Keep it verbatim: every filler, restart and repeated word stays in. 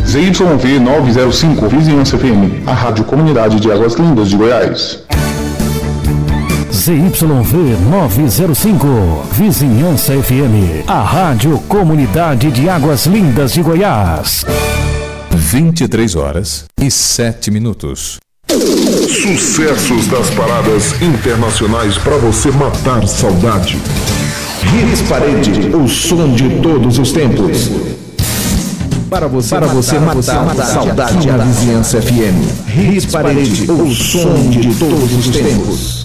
Z Y V novecentos e cinco, Vizinhança F M, a Rádio Comunidade de Águas Lindas de Goiás. Z Y V novecentos e cinco, Vizinhança F M, a Rádio Comunidade de Águas Lindas de Goiás. vinte e três horas e sete minutos. Sucessos das paradas internacionais para você matar saudade. Hits Parade, o som de todos os tempos. Para você, para você matar, matar, matar saudade, a Vizinhança F M. Hits Parade, o som de todos os tempos.